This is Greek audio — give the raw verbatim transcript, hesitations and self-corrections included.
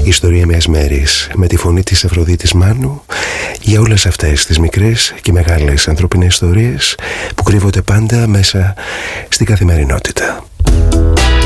Η ιστορία μιας μέρης, με τη φωνή της Αφροδίτης Μάνου, για όλες αυτές τις μικρές και μεγάλες ανθρώπινες ιστορίες που κρύβονται πάντα μέσα στην καθημερινότητα.